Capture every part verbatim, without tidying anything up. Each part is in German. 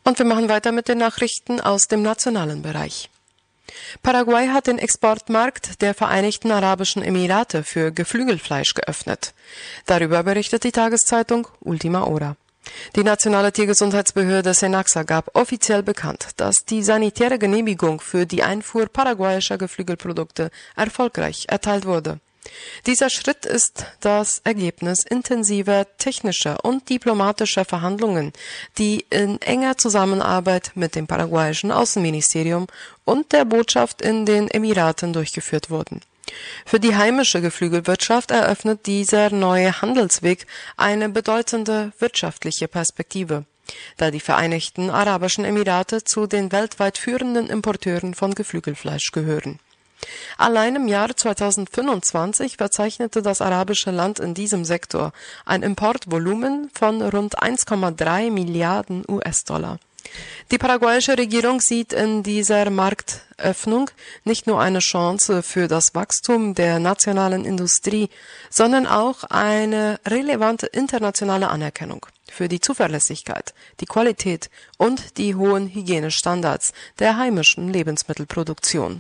Und wir machen weiter mit den Nachrichten aus dem nationalen Bereich. Paraguay hat den Exportmarkt der Vereinigten Arabischen Emirate für Geflügelfleisch geöffnet. Darüber berichtet die Tageszeitung Ultima Hora. Die nationale Tiergesundheitsbehörde Senaxa gab offiziell bekannt, dass die sanitäre Genehmigung für die Einfuhr paraguayischer Geflügelprodukte erfolgreich erteilt wurde. Dieser Schritt ist das Ergebnis intensiver technischer und diplomatischer Verhandlungen, die in enger Zusammenarbeit mit dem paraguayischen Außenministerium und der Botschaft in den Emiraten durchgeführt wurden. Für die heimische Geflügelwirtschaft eröffnet dieser neue Handelsweg eine bedeutende wirtschaftliche Perspektive, da die Vereinigten Arabischen Emirate zu den weltweit führenden Importeuren von Geflügelfleisch gehören. Allein im Jahr zweitausendfünfundzwanzig verzeichnete das arabische Land in diesem Sektor ein Importvolumen von rund eins Komma drei Milliarden U S-Dollar. Die paraguayische Regierung sieht in dieser Marktöffnung nicht nur eine Chance für das Wachstum der nationalen Industrie, sondern auch eine relevante internationale Anerkennung für die Zuverlässigkeit, die Qualität und die hohen Hygienestandards der heimischen Lebensmittelproduktion.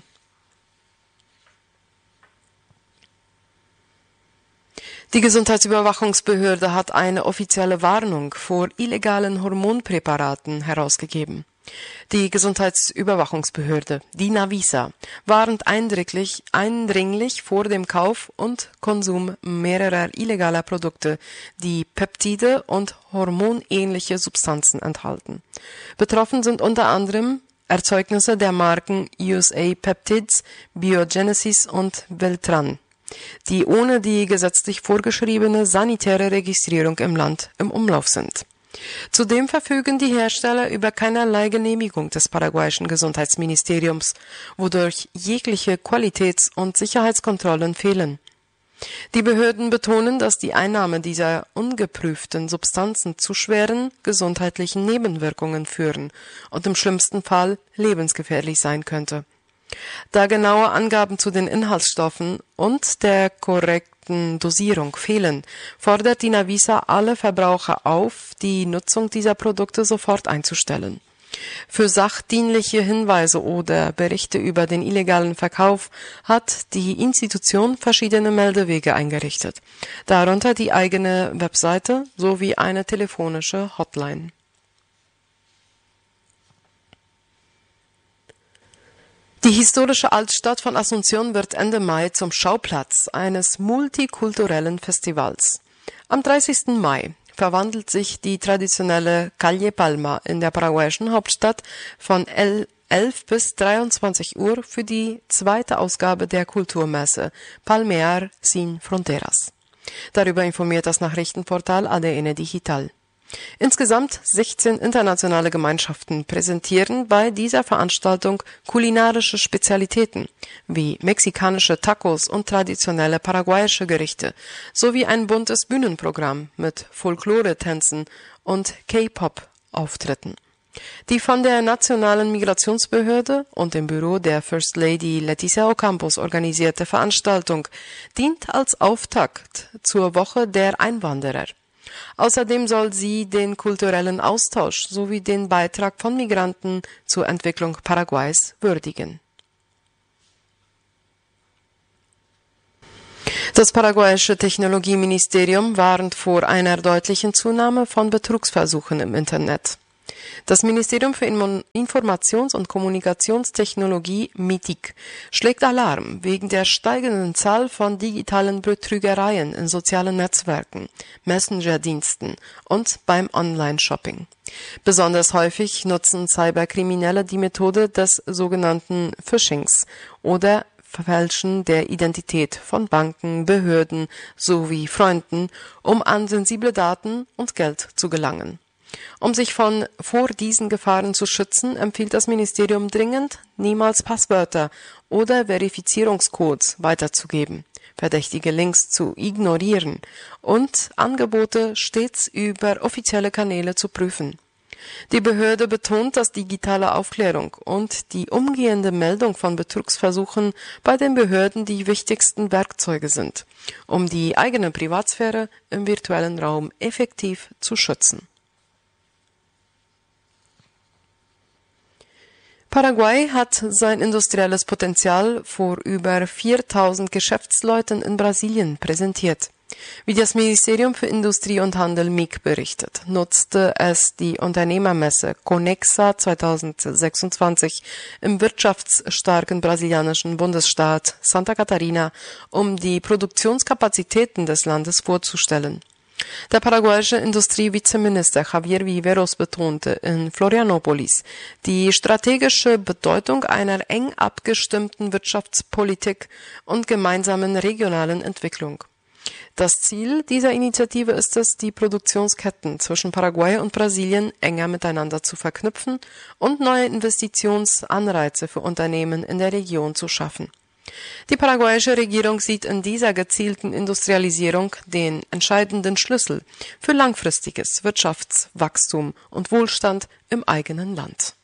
Die Gesundheitsüberwachungsbehörde hat eine offizielle Warnung vor illegalen Hormonpräparaten herausgegeben. Die Gesundheitsüberwachungsbehörde, die Navisa, warnt eindringlich, eindringlich vor dem Kauf und Konsum mehrerer illegaler Produkte, die Peptide und hormonähnliche Substanzen enthalten. Betroffen sind unter anderem Erzeugnisse der Marken U S A Peptides, Biogenesis und Veltran, die ohne die gesetzlich vorgeschriebene sanitäre Registrierung im Land im Umlauf sind. Zudem verfügen die Hersteller über keinerlei Genehmigung des paraguayischen Gesundheitsministeriums, wodurch jegliche Qualitäts- und Sicherheitskontrollen fehlen. Die Behörden betonen, dass die Einnahme dieser ungeprüften Substanzen zu schweren gesundheitlichen Nebenwirkungen führen und im schlimmsten Fall lebensgefährlich sein könnte. Da genaue Angaben zu den Inhaltsstoffen und der korrekten Dosierung fehlen, fordert die Navisa alle Verbraucher auf, die Nutzung dieser Produkte sofort einzustellen. Für sachdienliche Hinweise oder Berichte über den illegalen Verkauf hat die Institution verschiedene Meldewege eingerichtet, darunter die eigene Webseite sowie eine telefonische Hotline. Die historische Altstadt von Asunción wird Ende Mai zum Schauplatz eines multikulturellen Festivals. Am dreißigsten Mai verwandelt sich die traditionelle Calle Palma in der paraguayischen Hauptstadt von elf bis dreiundzwanzig Uhr für die zweite Ausgabe der Kulturmesse Palmear sin Fronteras. Darüber informiert das Nachrichtenportal A D N Digital. Insgesamt sechzehn internationale Gemeinschaften präsentieren bei dieser Veranstaltung kulinarische Spezialitäten wie mexikanische Tacos und traditionelle paraguayische Gerichte sowie ein buntes Bühnenprogramm mit Folklore-Tänzen und K-Pop-Auftritten. Die von der Nationalen Migrationsbehörde und dem Büro der First Lady Leticia Ocampos organisierte Veranstaltung dient als Auftakt zur Woche der Einwanderer. Außerdem soll sie den kulturellen Austausch sowie den Beitrag von Migranten zur Entwicklung Paraguays würdigen. Das paraguayische Technologieministerium warnt vor einer deutlichen Zunahme von Betrugsversuchen im Internet. Das Ministerium für Informations- und Kommunikationstechnologie M I T I C schlägt Alarm wegen der steigenden Zahl von digitalen Betrügereien in sozialen Netzwerken, Messenger-Diensten und beim Online-Shopping. Besonders häufig nutzen Cyberkriminelle die Methode des sogenannten Phishings oder Verfälschen der Identität von Banken, Behörden sowie Freunden, um an sensible Daten und Geld zu gelangen. Um sich von vor diesen Gefahren zu schützen, empfiehlt das Ministerium dringend, niemals Passwörter oder Verifizierungscodes weiterzugeben, verdächtige Links zu ignorieren und Angebote stets über offizielle Kanäle zu prüfen. Die Behörde betont, dass digitale Aufklärung und die umgehende Meldung von Betrugsversuchen bei den Behörden die wichtigsten Werkzeuge sind, um die eigene Privatsphäre im virtuellen Raum effektiv zu schützen. Paraguay hat sein industrielles Potenzial vor über viertausend Geschäftsleuten in Brasilien präsentiert. Wie das Ministerium für Industrie und Handel M I C berichtet, nutzte es die Unternehmermesse Conexa zweitausendsechsundzwanzig im wirtschaftsstarken brasilianischen Bundesstaat Santa Catarina, um die Produktionskapazitäten des Landes vorzustellen. Der paraguayische Industrievizeminister Javier Viveros betonte in Florianópolis die strategische Bedeutung einer eng abgestimmten Wirtschaftspolitik und gemeinsamen regionalen Entwicklung. Das Ziel dieser Initiative ist es, die Produktionsketten zwischen Paraguay und Brasilien enger miteinander zu verknüpfen und neue Investitionsanreize für Unternehmen in der Region zu schaffen. Die paraguayische Regierung sieht in dieser gezielten Industrialisierung den entscheidenden Schlüssel für langfristiges Wirtschaftswachstum und Wohlstand im eigenen Land.